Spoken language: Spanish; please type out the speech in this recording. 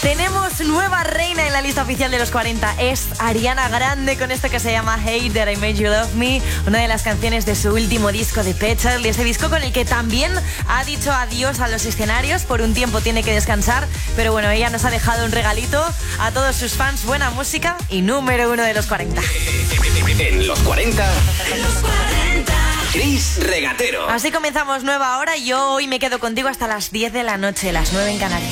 Tenemos nueva reina en la lista oficial de los 40. Es Ariana Grande con esto que se llama Hey That I Made You Love Me, una de las canciones de su último disco de Petal, y ese disco con el que también ha dicho adiós a los escenarios. Por un tiempo tiene que descansar, pero bueno, ella nos ha dejado un regalito a todos sus fans, buena música y número 1 de los 40. En los 40. Chris Regatero. Así comenzamos nueva hora y yo hoy me quedo contigo hasta las 10 de la noche, las 9 en Canarias.